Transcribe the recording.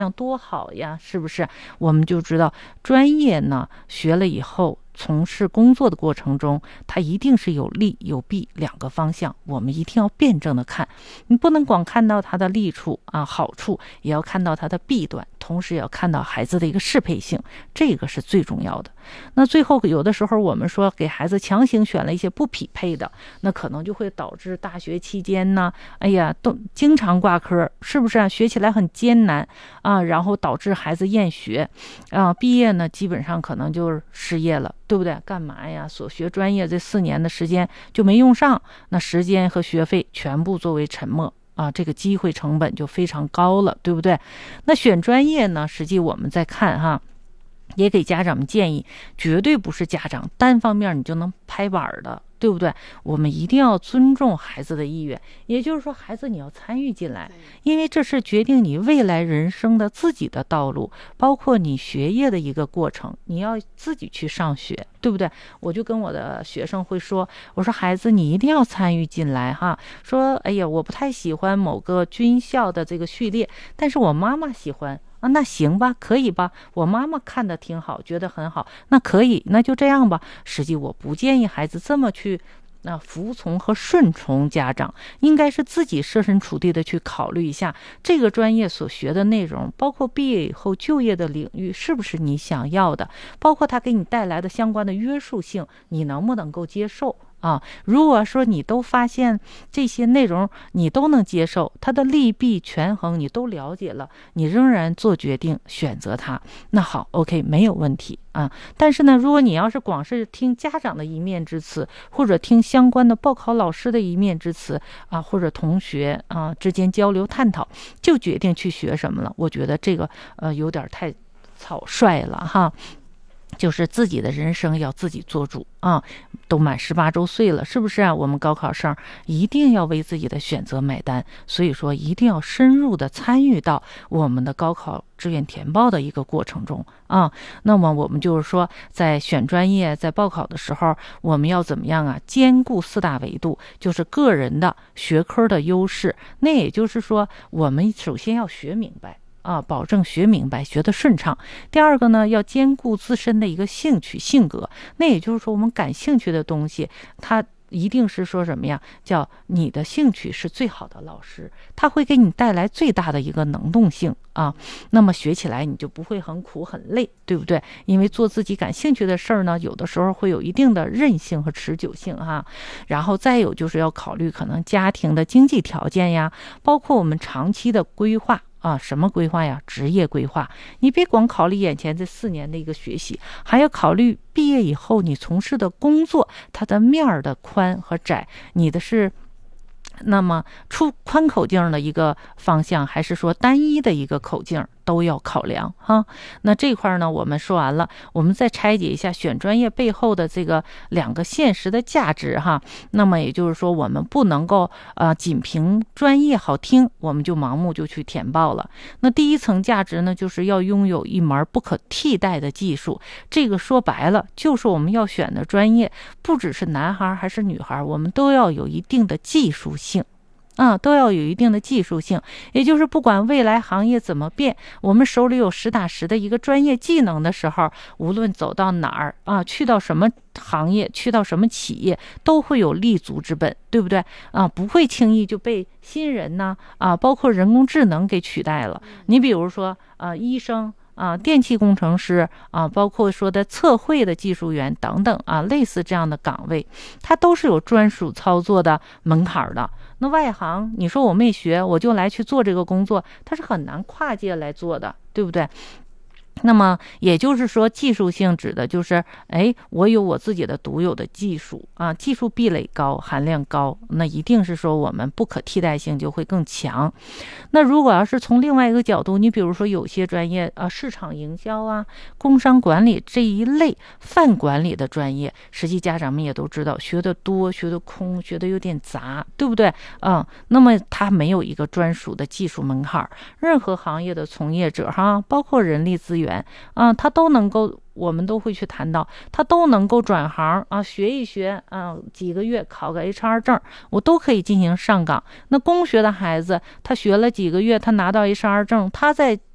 样多好呀，是不是？我们就知道专业呢，学了以后，从事工作的过程中，它一定是有利有弊两个方向，我们一定要辩证的看。你不能光看到它的利处啊好处，也要看到它的弊端，同时也要看到孩子的一个适配性，这个是最重要的。那最后有的时候我们说给孩子强行选了一些不匹配的，那可能就会导致大学期间呢，哎呀，都经常挂科，是不是啊？学起来很艰难啊，然后导致孩子厌学啊，毕业呢基本上可能就是失业了，对不对？干嘛呀？所学专业这4年的时间就没用上，那时间和学费全部作为沉没啊，这个机会成本就非常高了，对不对？那选专业呢，实际我们在看哈，也给家长们建议，绝对不是家长单方面你就能拍板的，对不对？我们一定要尊重孩子的意愿，也就是说，孩子你要参与进来，因为这是决定你未来人生的自己的道路，包括你学业的一个过程，你要自己去上学，对不对？我就跟我的学生会说，我说孩子，你一定要参与进来哈。说，哎呀，我不太喜欢某个军校的这个序列，但是我妈妈喜欢。啊，那行吧，可以吧？我妈妈看的挺好，觉得很好，那可以，那就这样吧。实际我不建议孩子这么去，服从和顺从家长，应该是自己设身处地的去考虑一下这个专业所学的内容，包括毕业以后就业的领域是不是你想要的，包括它给你带来的相关的约束性，你能不能够接受？啊，如果说你都发现这些内容你都能接受，它的利弊权衡你都了解了，你仍然做决定选择它，那好 OK 没有问题啊。但是呢，如果你要是光是听家长的一面之词，或者听相关的报考老师的一面之词啊，或者同学啊之间交流探讨，就决定去学什么了，我觉得这个有点太草率了哈。就是自己的人生要自己做主啊，都满18周岁了，是不是啊？我们高考生一定要为自己的选择买单，所以说一定要深入的参与到我们的高考志愿填报的一个过程中啊。那么我们就是说，在选专业、在报考的时候，我们要怎么样啊？兼顾4大维度，就是个人的学科的优势。那也就是说，我们首先要学明白。啊，保证学明白，学得顺畅。第二个呢，要兼顾自身的一个兴趣、性格。那也就是说，我们感兴趣的东西，它一定是说什么呀？叫你的兴趣是最好的老师，他会给你带来最大的一个能动性啊。那么学起来你就不会很苦很累，对不对？因为做自己感兴趣的事儿呢，有的时候会有一定的韧性和持久性哈。然后再有就是要考虑可能家庭的经济条件呀，包括我们长期的规划。啊，什么规划呀？职业规划，你别光考虑眼前这4年的一个学习，还要考虑毕业以后你从事的工作，它的面儿的宽和窄，你的是那么出宽口径的一个方向，还是说单一的一个口径，都要考量哈。那这块呢，我们说完了，我们再拆解一下选专业背后的这个2个现实的价值哈。那么也就是说，我们不能够仅凭专业好听，我们就盲目就去填报了。那第一层价值呢，就是要拥有一门不可替代的技术。这个说白了，就是我们要选的专业，不只是男孩还是女孩，我们都要有一定的技术性。都要有一定的技术性，也就是不管未来行业怎么变，我们手里有实打实的一个专业技能的时候，无论走到哪儿啊，去到什么行业，去到什么企业，都会有立足之本，对不对啊？不会轻易就被新人呢包括人工智能给取代了。你比如说医生。电气工程师包括说的测绘的技术员等等类似这样的岗位，它都是有专属操作的门槛的。那外行，你说我没学，我就来去做这个工作，它是很难跨界来做的，对不对？那么也就是说，技术性指的就是，我有我自己的独有的技术技术壁垒高，含量高，那一定是说我们不可替代性就会更强。那如果要是从另外一个角度，你比如说有些专业市场营销工商管理这一类泛管理的专业，实际家长们也都知道，学的多，学的空，学的有点杂，对不对？那么它没有一个专属的技术门槛，任何行业的从业者包括人力资源他都能够，我们都会去谈到，他都能够转行学一学几个月考个 HR 证，我都可以进行上岗。那工学的孩子，他学了几个月，他拿到 HR 证，他在